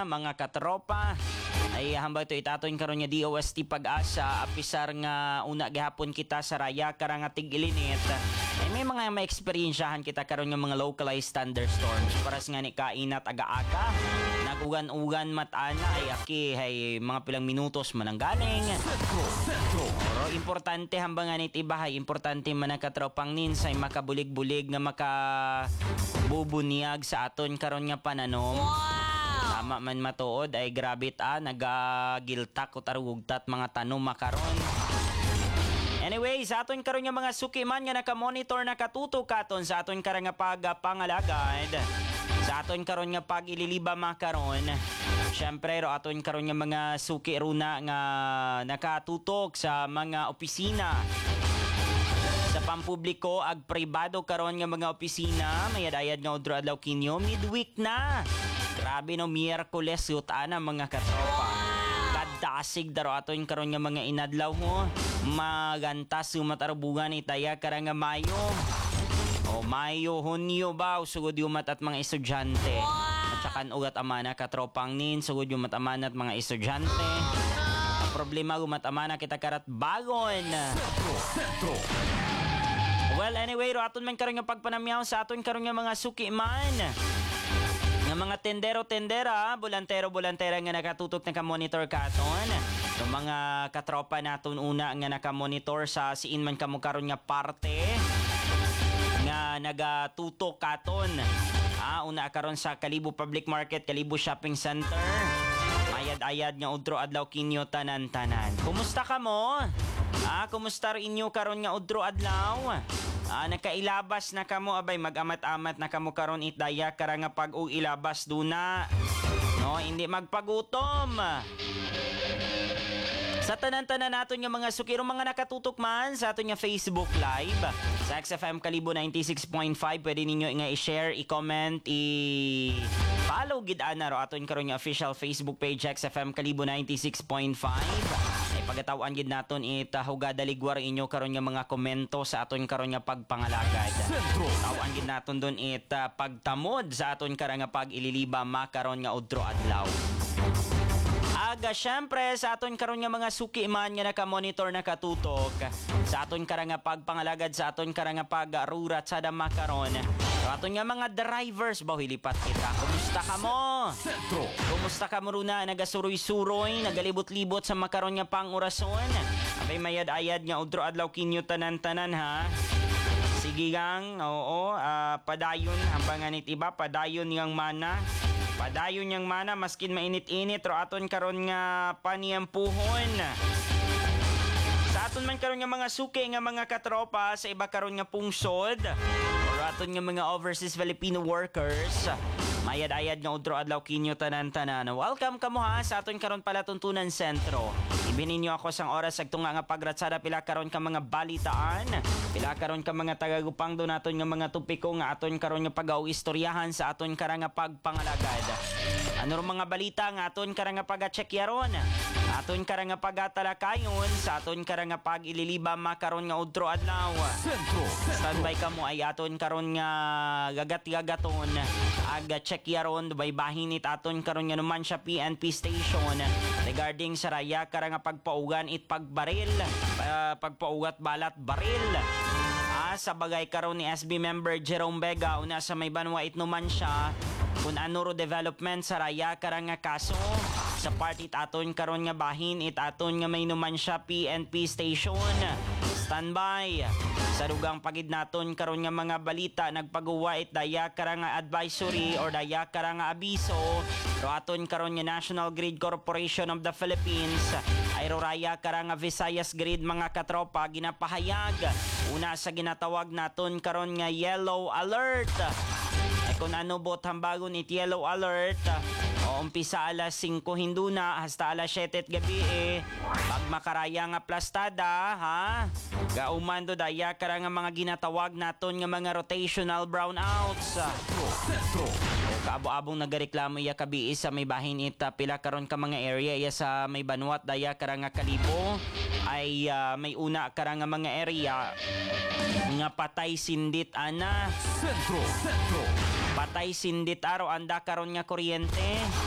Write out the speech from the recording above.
mga katropa. Ay hambay to itaton karon nga DOST Pag-asa apisar nga una gihapon kita sa raya karang nga tig-ilinit. Ay may mga maeksperiensyahan kita karon nga mga localized thunderstorms paras nga ni kainat aga-aga. Nagugan-ugan matana ay aki hay mga pilang minutos mananggaling. Pero importante hambang nga nit ibahay, importante man ang katropang ninsay makabulig-bulig nga makabubunyag sa aton karon nga pananom. Tama man matuod ay grabe nagagiltak o tarugtat mga tanom makaron. Anyway, sa aton karon nga mga suki man nga naka-monitor nakatutok katon sa aton karon nga pangalagad. Sa aton karon nga pag-ililiba makaron. Syempre ro aton karon nga mga suki runa nga nakatutok sa mga opisina. Sa pampubliko ag pribado karon nga mga opisina, mayadayad nga odro adlaw kinyo midweek na. Grabe no, Miyerkules yutaan mga katropa. Kadasig daro aton karon nga mga inadlaw mo. Magantas sumatarbugan itaya karang nga Mayo. O Mayo, Hunyo ba sugod yumat at mga estudyante. At saka ugat amana katropang nin sugod yumat amana at mga estudyante. Ang problema gumat amana kita karat bagon. Well, anyway, ro aton man karon nga pagpanamyaw sa aton karon nga mga suki man. Nga mga tendero-tendera, bulantero-bulantera nga nakatutok naka-monitor katon. Yung mga katropa naton una nga naka-monitor sa siin man kamo karon nga parte nga nagatutok katon. Una karon sa Kalibo Public Market, Kalibo Shopping Center. Mayad-ayad nga udro adlaw kinyo tanan-tanan. Kumusta ka mo? Kumusta inyo karon nga udro adlaw? Nakailabas na kamo abay mag-amat-amat na kamo karon itdaya kara nga pag-ilabas duna. No, hindi magpagutom. Sa tanan-tanan naton nga mga sukiro mga nakatutok man sa aton nga Facebook Live sa XFM Kalibo 96.5, pwede ninyo nga i-share, i-comment, i-follow gid ana ro aton karon nga official Facebook page XFM Kalibo 96.5. Pagatawan gid naton itahugada ligwar inyo karon nga mga komento sa aton karon nga pagpangalagad. Tawan gid naton don pagtamod sa aton karon nga pag-ililiba makaron nga udro adlaw. Aga syempre sa aton karon nga mga suki man nga naka-monitor nakatutok sa aton karon nga pagpangalagad sa aton karon nga pag-arurat sa makaron. So aton nga mga drivers ba hilipat kita. Kumusta ka mo? Kumusta ka mo runa nagasuroy-suroy, nagalibot-libot sa makaron nga pangurason? Abay mayad-ayad nga udro adlaw kinyo tanan-tanan ha. Sige gang, oo, padayon hambang nit iba, padayon yang mana. Padayon yang mana maskin mainit-init ro aton karon nga paniampuhon. Sa aton man karon nga mga suki nga mga katropa sa iba karon nga pungsod or aton nga mga overseas Filipino workers. Mayad-ayad nga udro adlaw kinyo tanan-tanan. Welcome kamo ha sa aton karon palatuntunan sentro. Ibinin niyo ako sang oras ag tunga nga pagratsada pila karon ka mga balitaan. Pila karon ka mga tagagupang do naton nga mga topiko nga aton karon nga pagaw-istoryahan sa aton karang nga pagpangalagad. Ano ro mga balita nga aton karang nga paga-checkyaron. Aton karang nga pagatalakayon sa aton karang nga pag-ililiba makaron nga udro adlaw. Standby kamo ay aton karon nga gagat-gagaton. Aga check yaron dubay bahinit aton karon nga naman siya PNP station regarding sa raya kara nga pagpaugan it pagbaril pagpaugat balat baril sa bagay karon ni SB member Jerome Vega una sa may banwa it naman siya kung ano ro development sa raya kara nga kaso sa party aton karon nga bahin it aton nga may naman siya PNP station. Standby sa dugang pagid naton karon nga mga balita nagpagawa it daya kara nga advisory or daya kara nga abiso ro aton karon nga National Grid Corporation of the Philippines ay ro raya kara nga Visayas Grid mga katropa ginapahayag una sa ginatawag naton karon nga yellow alert. Ay kung ano bot hambagon it yellow alert o umpisa alas 5 hinduna hasta alas 7 gabi pag makaraya nga plastada ha gaumando daya kara nga mga ginatawag naton nga mga rotational brownouts. Kaabo-abong nagareklamo iya kabi sa may bahin ita pila karon ka mga area iya sa may Banwat daya kara nga Kalibo ay may una kara nga mga area nga patay sindit ana. Patay sindit aro anda karon nga kuryente.